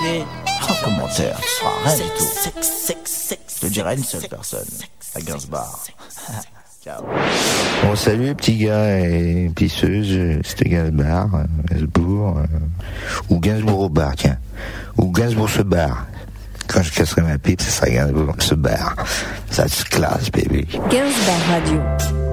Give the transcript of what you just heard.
En commentaire, tu feras rien du tout. Je te dirai une seule personne, à Gainsbourg. Ciao. Bon, salut petits gars et pisseuses, c'était Gainsbourg, ou Gainsbourg au bar, tiens. Ou Gainsbourg se barre. Quand je casserai ma pipe, ce sera Gainsbourg se barre. Ça se classe, baby. Gainsbourg Radio.